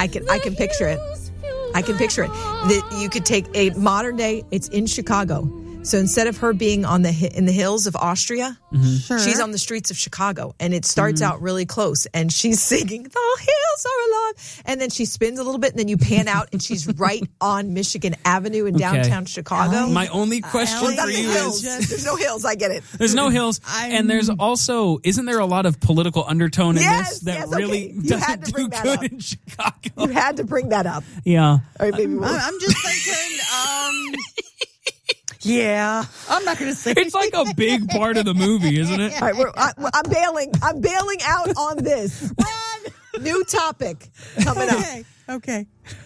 I can picture it. I can picture it. You could take a modern day. It's in Chicago. So instead of her being in the hills of Austria, she's on the streets of Chicago, and it starts out really close, and she's singing "The Hills Are Alive," and then she spins a little bit, and then you pan out, and she's right on Michigan Avenue in downtown Chicago. My only question for you is: there's no hills. I get it. There's no hills, and there's also isn't there a lot of political undertone in this that really doesn't do good in Chicago? You had to bring that up. Yeah. All right, maybe I'm just thinking. Yeah, I'm not going to say it's like a big part of the movie, isn't it? All right, I'm bailing. I'm bailing out on this. New topic coming up. Okay.